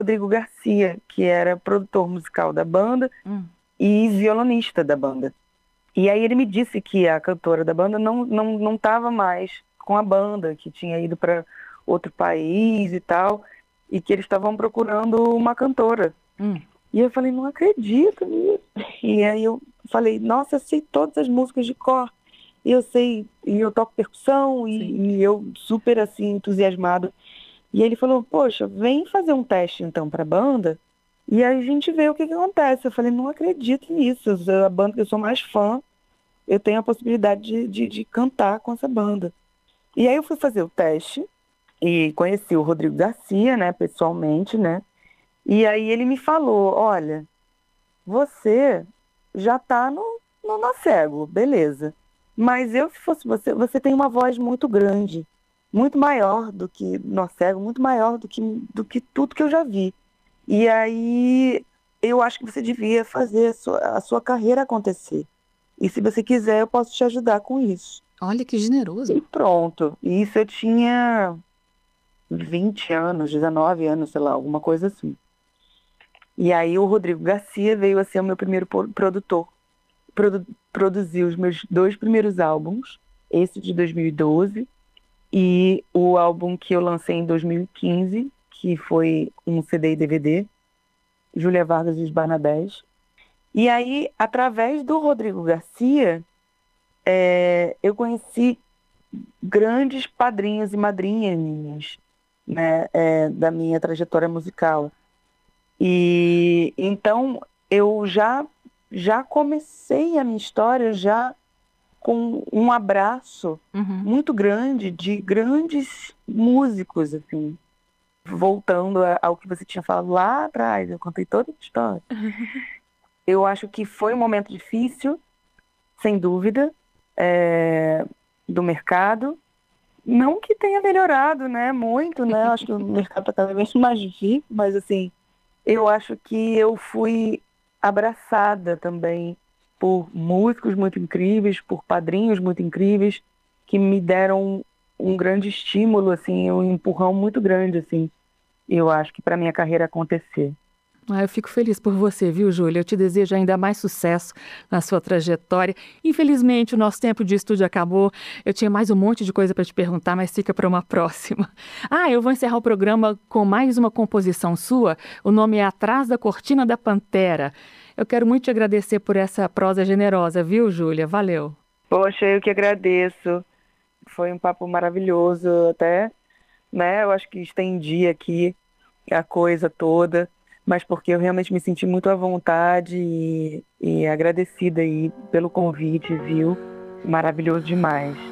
Rodrigo Garcia, que era produtor musical da banda Hum. e violonista da banda. E aí ele me disse que a cantora da banda não estava mais com a banda, que tinha ido para outro país e tal, e que eles estavam procurando uma cantora. Hum. E eu falei, não acredito nisso. E aí eu falei, nossa, eu sei todas as músicas de cor. E eu sei, e eu toco percussão, Sim. e eu super assim, entusiasmado. E ele falou, poxa, vem fazer um teste então pra banda, e aí a gente vê o que que acontece. Eu falei, não acredito nisso. A banda que eu sou mais fã, eu tenho a possibilidade de cantar com essa banda. E aí eu fui fazer o teste e conheci o Rodrigo Garcia, né, pessoalmente, né? E aí ele me falou, olha, você já tá no cego, beleza. Mas eu, se fosse você, você tem uma voz muito grande, muito maior do que nó cego, muito maior do que tudo que eu já vi. E aí eu acho que você devia fazer a sua carreira acontecer. E se você quiser, eu posso te ajudar com isso. Olha que E generoso. pronto. E isso eu tinha 20 anos, 19 anos, sei lá, alguma coisa assim. E aí o Rodrigo Garcia veio a ser o meu primeiro produtor. Produziu os meus dois primeiros álbuns, esse de 2012 e o álbum que eu lancei em 2015, que foi um CD e DVD, Júlia Vargas e os Barnabés. E aí, através do Rodrigo Garcia, eu conheci grandes padrinhos e madrinhas minhas, né, da minha trajetória musical. E então eu já comecei a minha história já com um abraço Uhum. muito grande de grandes músicos, assim. Voltando ao que você tinha falado lá atrás, eu contei toda a história. Eu acho que foi um momento difícil, sem dúvida, é, do mercado. Não que tenha melhorado, né? Muito, né? Acho que o mercado está cada vez mais difícil, mas assim, eu acho que eu fui abraçada também por músicos muito incríveis, por padrinhos muito incríveis, que me deram um grande estímulo, assim, um empurrão muito grande, assim, eu acho que para minha carreira acontecer. Ah, eu fico feliz por você, viu, Júlia? Eu te desejo ainda mais sucesso na sua trajetória. Infelizmente, o nosso tempo de estúdio acabou. Eu tinha mais um monte de coisa para te perguntar, mas fica para uma próxima. Ah, eu vou encerrar o programa com mais uma composição sua. O nome é Atrás da Cortina da Pantera. Eu quero muito te agradecer por essa prosa generosa, viu, Júlia? Valeu. Poxa, eu que agradeço. Foi um papo maravilhoso, até, né? Eu acho que estendi aqui a coisa toda, mas porque eu realmente me senti muito à vontade e agradecida aí pelo convite, viu? Maravilhoso demais.